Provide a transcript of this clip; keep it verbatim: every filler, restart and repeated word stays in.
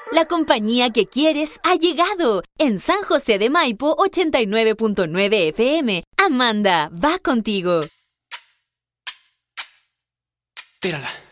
La compañía que quieres ha llegado. En San José de Maipo, ochenta y nueve punto nueve F M. Amanda, va contigo. Tírala.